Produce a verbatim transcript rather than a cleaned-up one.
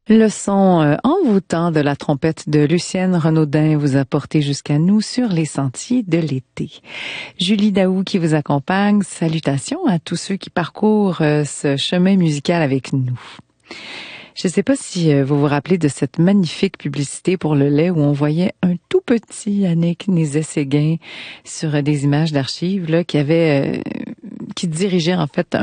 Le son euh, envoûtant de la trompette de Lucienne Renaudin vous a porté jusqu'à nous sur les sentiers de l'été. Julie Daou qui vous accompagne, salutations à tous ceux qui parcourent euh, ce chemin musical avec nous. Je ne sais pas si euh, vous vous rappelez de cette magnifique publicité pour le lait où on voyait un tout petit Yannick Nézet-Séguin sur euh, des images d'archives là, qui avait, euh, qui dirigeait en fait